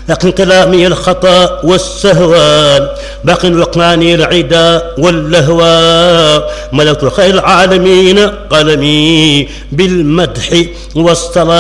لكن كلامي الخطأ والسهوان باق وقاني العدا واللهوى ملكت خير العالمين قلمي بالمدح والصلاة